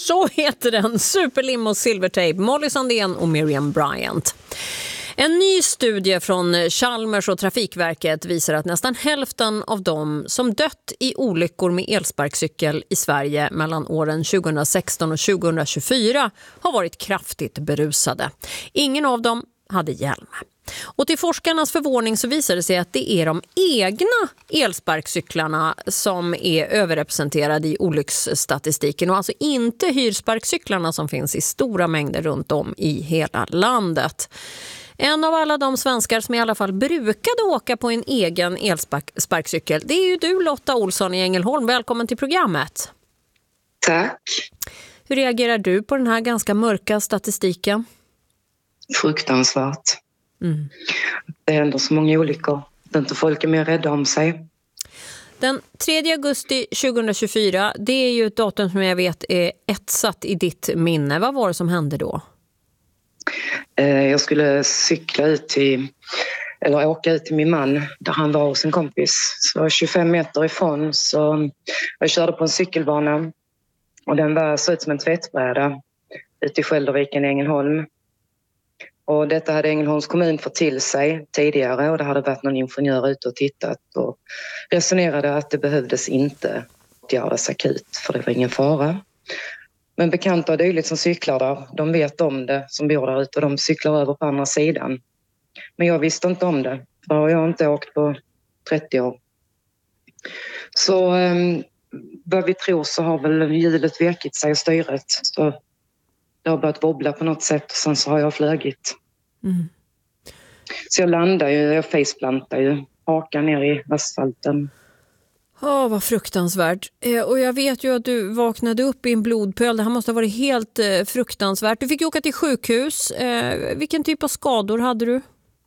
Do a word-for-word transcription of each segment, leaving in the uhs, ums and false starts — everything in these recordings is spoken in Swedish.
Så heter den. Superlimo, Silvertape, Molly Sandén och Miriam Bryant. En ny studie från Chalmers och Trafikverket visar att nästan hälften av dem som dött i olyckor med elsparkcykel i Sverige mellan åren tjugohundrasexton och tjugohundratjugofyra har varit kraftigt berusade. Ingen av dem hade hjälm. Och till forskarnas förvåning så visar det sig att det är de egna elsparkcyklarna som är överrepresenterade i olycksstatistiken och alltså inte hyrsparkcyklarna som finns i stora mängder runt om i hela landet. En av alla de svenskar som i alla fall brukade åka på en egen elsparkcykel, det är ju du, Lotta Olsson i Ängelholm. Välkommen till programmet. Tack. Hur reagerar du på den här ganska mörka statistiken? Fruktansvärt. Mm. Det händer så många olyckor. Det är inte folk är mer rädda om sig. Den tredje augusti tjugohundratjugofyra, det är ju ett datum som jag vet är etsat i ditt minne. Vad var det som hände då? Jag skulle cykla ut till, eller åka ut till min man där han var hos en kompis. Så tjugofem meter ifrån så jag körde på en cykelbana och den var så ut som en tvättbräda ute i Skälderviken i Ängelholm. Och detta hade Ängelholms kommun fått till sig tidigare och det hade varit någon ingenjör ute och tittat och resonerade att det behövdes inte göras akut för det var ingen fara. Men bekanta och dylikt som cyklar där, de vet om det som bor där ute och de cyklar över på andra sidan. Men jag visste inte om det, för jag har inte åkt på trettio år. Så eh, vad vi tror så har väl hjulet vekit sig och styret. Så det har börjat wobbla på något sätt och sen så har jag flögit. Mm. Så jag landar ju, jag faceplantar ju, hakan ner i asfalten. Ja, oh, vad fruktansvärt. Eh, och jag vet ju att du vaknade upp i en blodpöl. Det här måste ha varit helt eh, fruktansvärt. Du fick åka till sjukhus. Eh, vilken typ av skador hade du?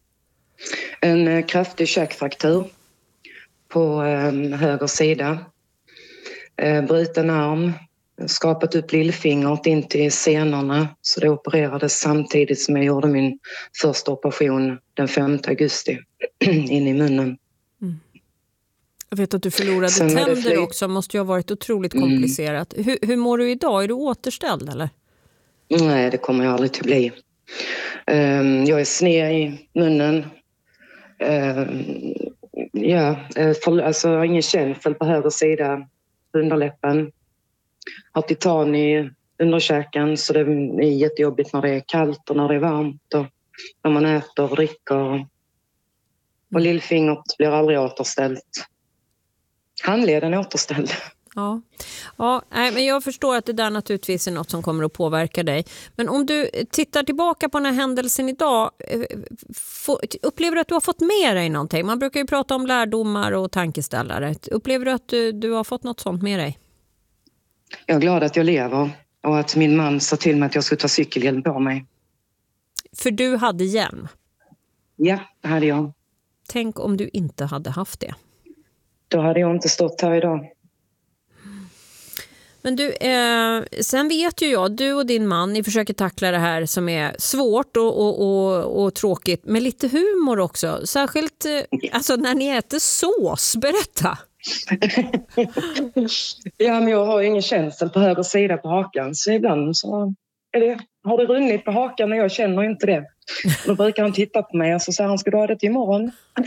En eh, kraftig käkfraktur på eh, höger sida. Eh, bruten arm. Skapat upp lillfingret in till senorna. Så det opererades samtidigt som jag gjorde min första operation den femte augusti in i munnen. Mm. Jag vet att du förlorade tänder fly- också. Måste ju ha varit otroligt komplicerat. Mm. Hur, hur mår du idag? Är du återställd eller? Nej, det kommer jag aldrig till bli. Um, jag är sned i munnen. Um, ja, för, alltså jag har ingen känsel på höger sida underläppen. Har titan i underkäken så det är jättejobbigt när det är kallt och när det är varmt och när man äter och dricker. Och lillfingret blir aldrig återställt. Handleden är återställd. Ja, ja men jag förstår att det där naturligtvis är något som kommer att påverka dig. Men om du tittar tillbaka på den här händelsen idag, upplever du att du har fått med dig någonting? Man brukar ju prata om lärdomar och tankeställare. Upplever du att du, du har fått något sånt med dig? Jag är glad att jag lever och att min man sa till mig att jag skulle ta cykelhjälm på mig. För du hade hjälm? Ja, det hade jag. Tänk om du inte hade haft det. Då hade jag inte stått här idag. Men du, eh, sen vet ju jag, du och din man, ni försöker tackla det här som är svårt och, och, och, och tråkigt, med lite humor också. Särskilt eh, alltså när ni äter sås, berätta. Ja, men jag har ju ingen känsel på höger sida på hakan, så ibland så är det, har det runnit på hakan och jag känner inte det. Då brukar han titta på mig och så säger han, ska du ha det till imorgon?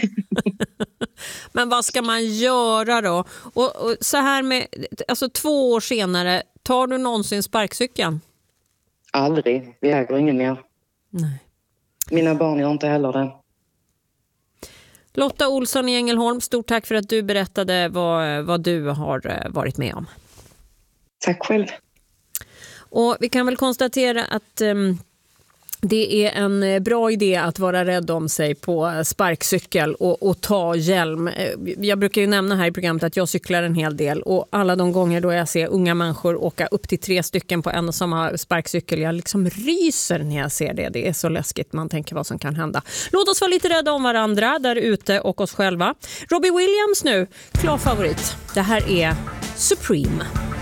Men vad ska man göra då? Och, och så här med, alltså två år senare, tar du någonsin sparkcykeln? Aldrig, vi äger ingen mer. Nej. Mina barn gör inte heller det. Lotta Olsson i Ängelholm, stort tack för att du berättade vad, vad du har varit med om. Tack själv. Och vi kan väl konstatera att um, det är en bra idé att vara rädd om sig på sparkcykel och, och ta hjälm. Jag brukar ju nämna här i programmet att jag cyklar en hel del och alla de gånger då jag ser unga människor åka upp till tre stycken på en och samma sparkcykel, jag liksom ryser när jag ser det. Det är så läskigt, man tänker vad som kan hända. Låt oss vara lite rädda om varandra där ute och oss själva. Robbie Williams nu, klar favorit. Det här är Supreme.